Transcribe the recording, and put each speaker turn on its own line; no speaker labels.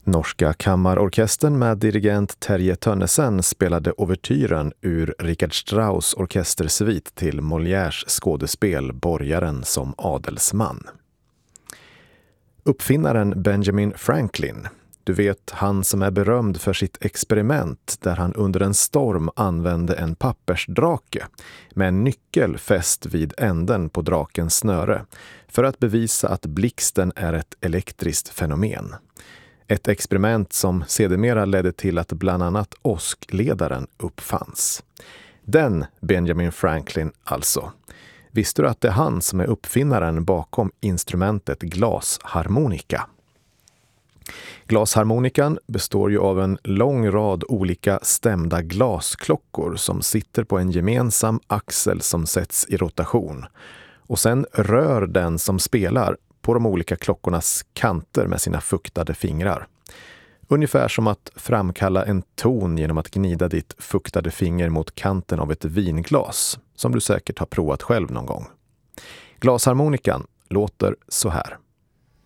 Norska kammarorkestern med dirigent Terje Tønnesen spelade ouvertyren ur Richard Strauss orkestersvit till Molières skådespel Borgaren som adelsman. Uppfinnaren Benjamin Franklin, du vet han som är berömd för sitt experiment där han under en storm använde en pappersdrake med en nyckel fäst vid änden på drakens snöre för att bevisa att blixten är ett elektriskt fenomen. Ett experiment som sedermera ledde till att bland annat åskledaren uppfanns. Den Benjamin Franklin alltså. Visste du att det är han som är uppfinnaren bakom instrumentet glasharmonika? Glasharmonikan består ju av en lång rad olika stämda glasklockor som sitter på en gemensam axel som sätts i rotation. Och sen rör den som spelar på de olika klockornas kanter med sina fuktade fingrar. Ungefär som att framkalla en ton genom att gnida ditt fuktade finger mot kanten av ett vinglas, som du säkert har provat själv någon gång. Glasharmonikan låter så här.